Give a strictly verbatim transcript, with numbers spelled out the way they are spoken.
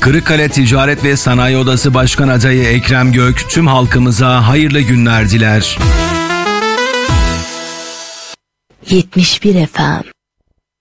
Kırıkkale Ticaret ve Sanayi Odası Başkan Adayı Ekrem Gök tüm halkımıza hayırlı günler diler. yetmiş bir F M